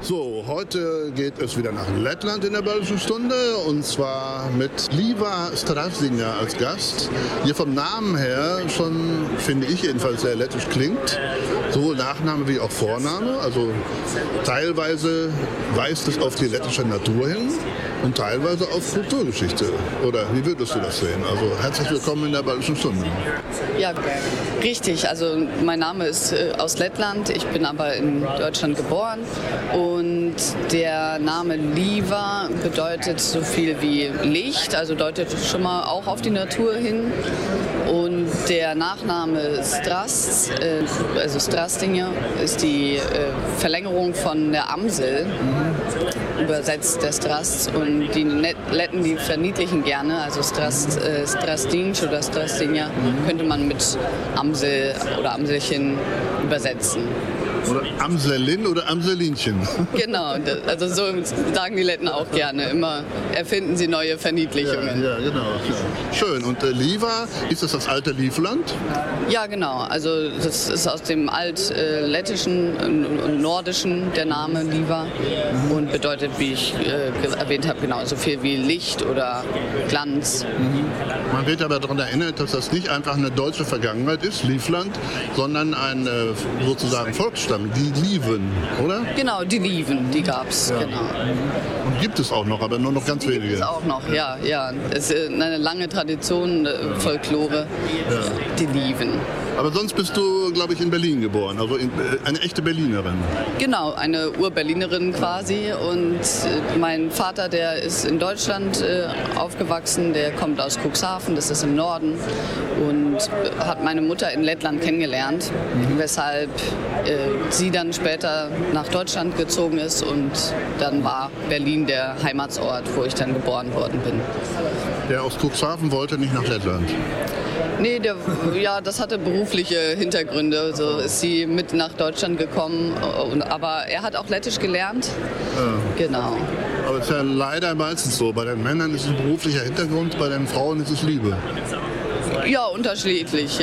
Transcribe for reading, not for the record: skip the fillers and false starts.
So, heute geht es wieder nach Lettland in der Baltischen Stunde und zwar mit Liva Strasinger als Gast. Hier vom Namen her schon, finde ich jedenfalls, sehr lettisch klingt. Sowohl Nachname wie auch Vorname. Also teilweise weist es auf die lettische Natur hin und teilweise auf Kulturgeschichte. Oder wie würdest du das sehen? Also herzlich willkommen in der Baltischen Stunde. Ja, richtig. Also mein Name ist aus Lettland. Ich bin aber in Deutschland geboren. Und der Name Liva bedeutet so viel wie Licht, also deutet schon mal auch auf die Natur hin. Und der Nachname Strast, also Strastinger, ist die Verlängerung von der Amsel, übersetzt der Strast. Und die Letten, die verniedlichen gerne, also Strastinsch oder Strastinger, könnte man mit Amsel oder Amselchen übersetzen. Oder Amselin oder Amselinchen. Genau, also so sagen die Letten auch gerne. Immer erfinden sie neue Verniedlichungen. Ja, genau. Ja. Schön. Und Liva, ist das alte Livland? Ja, genau. Also das ist aus dem altlettischen und nordischen der Name Liva und bedeutet, wie ich erwähnt habe, genau so viel wie Licht oder Glanz. Man wird aber daran erinnert, dass das nicht einfach eine deutsche Vergangenheit ist, Livland, sondern ein sozusagen Volksstamm, die Lieven, oder? Genau, die Lieven, die gab's. Ja. Genau. Und gibt es auch noch, aber nur noch ganz Die wenige. gibt es auch noch, ja. Es ist eine lange Tradition, Folklore, die Lieven. Aber sonst bist du, glaube ich, in Berlin geboren, also eine echte Berlinerin. Genau, eine Urberlinerin quasi. Und mein Vater, der ist in Deutschland aufgewachsen, der kommt aus Cuxhaven, das ist im Norden. Und hat meine Mutter in Lettland kennengelernt, weshalb sie dann später nach Deutschland gezogen ist. Und dann war Berlin der Heimatsort, wo ich dann geboren worden bin. Der aus Cuxhaven wollte nicht nach Lettland. Nee, das hatte berufliche Hintergründe. So ist sie mit nach Deutschland gekommen. Aber er hat auch Lettisch gelernt. Ja. Genau. Aber es ist ja leider meistens so. Bei den Männern ist es ein beruflicher Hintergrund, bei den Frauen ist es Liebe. Ja, unterschiedlich.